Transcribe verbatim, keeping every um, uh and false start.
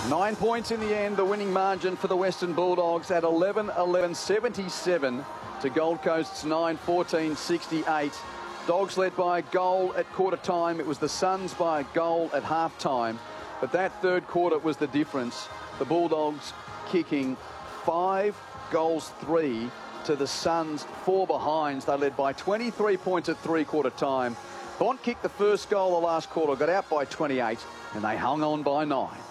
Nine points in the end, the winning margin for the Western Bulldogs at eleven eleven seventy-seven to Gold Coast's nine fourteen sixty-eight. Dogs led by a goal at quarter time. It was the Suns by a goal at half time. But that third quarter was the difference. The Bulldogs kicking five goals, three to the Suns, four behinds. They led by twenty-three points at three-quarter time. Bont kicked the first goal the last quarter, got out by twenty-eight, and they hung on by nine.